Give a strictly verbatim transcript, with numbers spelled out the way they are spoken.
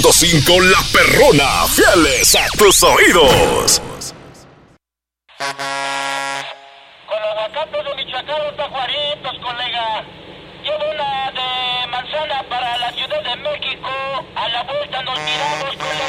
punto cinco La Perrona, fieles a tus oídos. Con aguacates de Michoacán, los tajuaritos, colega. Llevo una de manzana para la Ciudad de México. A la vuelta nos miramos, colega.